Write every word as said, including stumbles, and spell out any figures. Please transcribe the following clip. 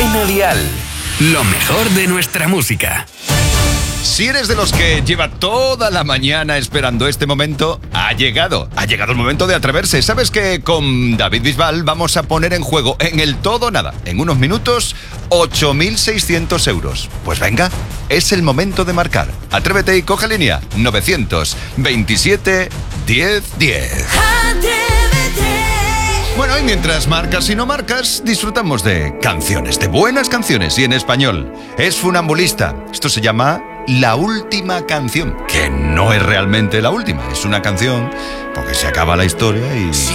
Cadena Dial. Lo mejor de nuestra música. Si eres de los que lleva toda la mañana esperando este momento, ha llegado. Ha llegado el momento de atreverse. ¿Sabes que con David Bisbal vamos a poner en juego en el todo o nada, en unos minutos, ocho mil seiscientos euros? Pues venga, es el momento de marcar. Atrévete y coge línea. novecientos veintisiete diez diez. Bueno, y mientras marcas y no marcas, disfrutamos de canciones, de buenas canciones y en español. Es Funambulista. Esto se llama La Última Canción, que no es realmente la última. Es una canción porque se acaba la historia y... Si